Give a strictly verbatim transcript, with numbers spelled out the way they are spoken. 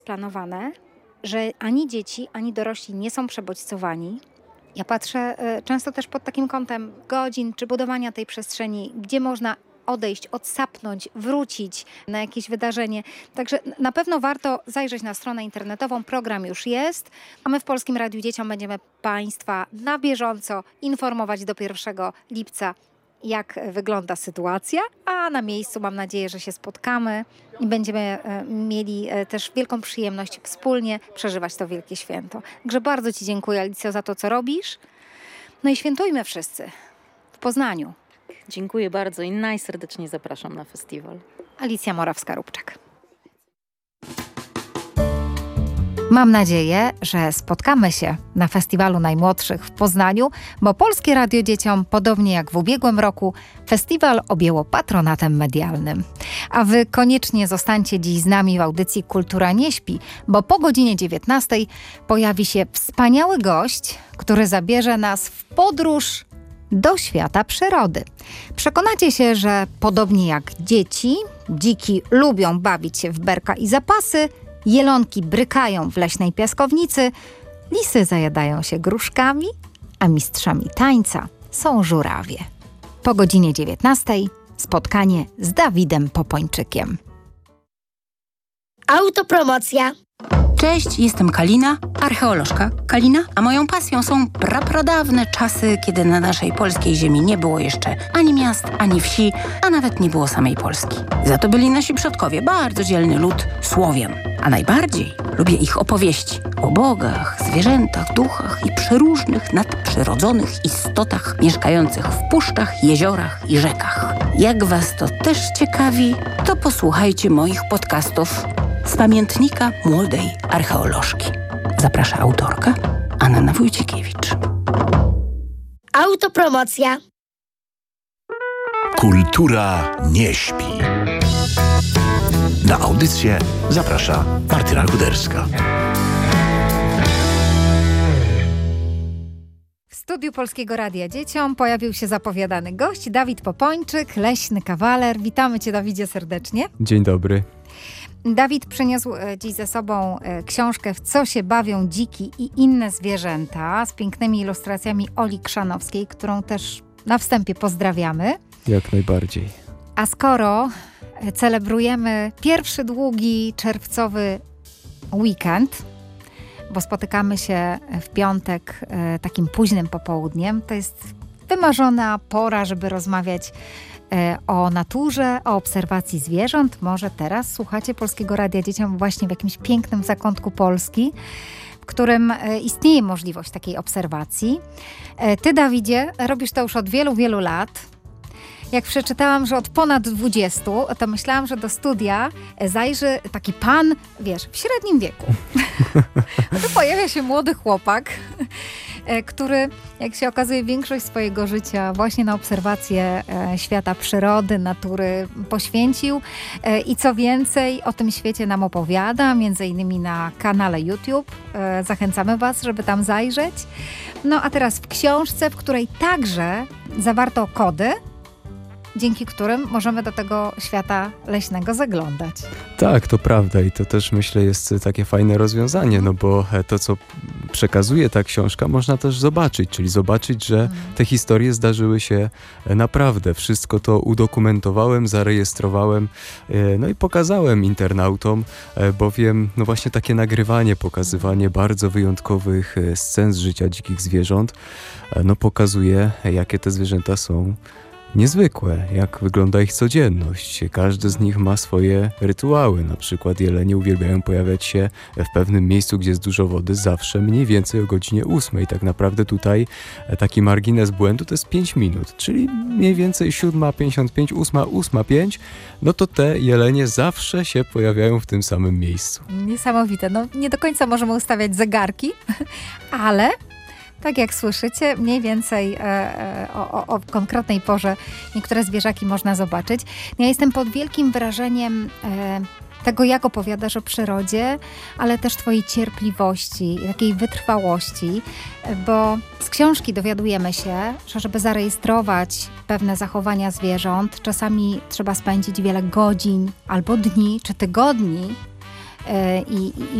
Planowane, że ani dzieci, ani dorośli nie są przebodźcowani. Ja patrzę y, często też pod takim kątem godzin czy budowania tej przestrzeni, gdzie można odejść, odsapnąć, wrócić na jakieś wydarzenie. Także na pewno warto zajrzeć na stronę internetową. Program już jest, a my w Polskim Radiu Dzieciom będziemy Państwa na bieżąco informować do pierwszego lipca, jak wygląda sytuacja, a na miejscu mam nadzieję, że się spotkamy i będziemy e, mieli e, też wielką przyjemność wspólnie przeżywać to wielkie święto. Także bardzo Ci dziękuję, Alicjo, za to, co robisz. No i świętujmy wszyscy w Poznaniu. Dziękuję bardzo i najserdeczniej zapraszam na festiwal. Alicja Morawska-Róbczak. Mam nadzieję, że spotkamy się na Festiwalu Najmłodszych w Poznaniu, bo Polskie Radio Dzieciom, podobnie jak w ubiegłym roku, festiwal objęło patronatem medialnym. A wy koniecznie zostańcie dziś z nami w audycji Kultura nie śpi, bo po godzinie dziewiętnastej pojawi się wspaniały gość, który zabierze nas w podróż do świata przyrody. Przekonacie się, że podobnie jak dzieci, dziki lubią bawić się w berka i zapasy, jelonki brykają w leśnej piaskownicy, lisy zajadają się gruszkami, a mistrzami tańca są żurawie. Po godzinie dziewiętnastej spotkanie z Dawidem Popończykiem. Autopromocja. Cześć, jestem Kalina, archeolożka Kalina, a moją pasją są prapradawne czasy, kiedy na naszej polskiej ziemi nie było jeszcze ani miast, ani wsi, a nawet nie było samej Polski. Za to byli nasi przodkowie, bardzo dzielny lud Słowian. A najbardziej lubię ich opowieści o bogach, zwierzętach, duchach i przeróżnych nadprzyrodzonych istotach mieszkających w puszczach, jeziorach i rzekach. Jak was to też ciekawi, to posłuchajcie moich podcastów z pamiętnika młodej archeolożki. Zaprasza autorka Anna Wójcikiewicz. Autopromocja. Kultura nie śpi. Na audycję zaprasza Martyna Kuderska. W studiu Polskiego Radia Dzieciom pojawił się zapowiadany gość, Dawid Popończyk, leśny kawaler. Witamy Cię, Dawidzie, serdecznie. Dzień dobry. Dawid przyniósł dziś ze sobą książkę W co się bawią dziki i inne zwierzęta z pięknymi ilustracjami Oli Krzanowskiej, którą też na wstępie pozdrawiamy. Jak najbardziej. A skoro celebrujemy pierwszy długi czerwcowy weekend, bo spotykamy się w piątek takim późnym popołudniem, to jest wymarzona pora, żeby rozmawiać o naturze, o obserwacji zwierząt. Może teraz słuchacie Polskiego Radia Dzieciom właśnie w jakimś pięknym zakątku Polski, w którym istnieje możliwość takiej obserwacji. Ty, Dawidzie, robisz to już od wielu, wielu lat. Jak przeczytałam, że od ponad dwudziestu, to myślałam, że do studia zajrzy taki pan, wiesz, w średnim wieku. No to pojawia się młody chłopak, który, jak się okazuje, większość swojego życia właśnie na obserwację świata przyrody, natury poświęcił. I co więcej, o tym świecie nam opowiada, między innymi na kanale YouTube. Zachęcamy Was, żeby tam zajrzeć. No a teraz w książce, w której także zawarto kody, dzięki którym możemy do tego świata leśnego zaglądać. Tak, to prawda i to też myślę jest takie fajne rozwiązanie, no bo to, co przekazuje ta książka, można też zobaczyć, czyli zobaczyć, że te historie zdarzyły się naprawdę. Wszystko to udokumentowałem, zarejestrowałem, no i pokazałem internautom, bowiem no właśnie takie nagrywanie, pokazywanie bardzo wyjątkowych scen z życia dzikich zwierząt, no pokazuje, jakie te zwierzęta są niezwykłe, jak wygląda ich codzienność. Każdy z nich ma swoje rytuały. Na przykład jelenie uwielbiają pojawiać się w pewnym miejscu, gdzie jest dużo wody, zawsze mniej więcej o godzinie ósmej. Tak naprawdę tutaj taki margines błędu to jest pięć minut, czyli mniej więcej siódma pięćdziesiąt pięć, ósma, ósma pięć, no to te jelenie zawsze się pojawiają w tym samym miejscu. Niesamowite. No nie do końca możemy ustawiać zegarki, ale tak jak słyszycie, mniej więcej e, e, o, o konkretnej porze niektóre zwierzaki można zobaczyć. Ja jestem pod wielkim wrażeniem e, tego, jak opowiadasz o przyrodzie, ale też twojej cierpliwości, takiej wytrwałości, bo z książki dowiadujemy się, że żeby zarejestrować pewne zachowania zwierząt, czasami trzeba spędzić wiele godzin albo dni czy tygodni e, i, i